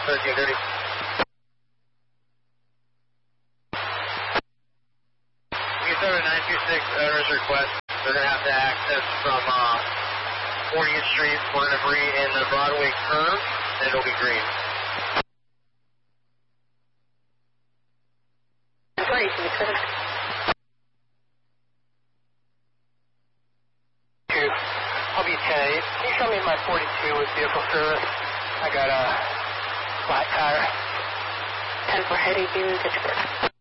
1330. You start a 926 owner's request. They're going to have to access from 40th Street. We're going to bring in the Broadway curve, and it'll be green. Great, I'll be 10-8. Can you show me my 42 with vehicle service? I got a flat tire. 10 for heading, Pittsburgh.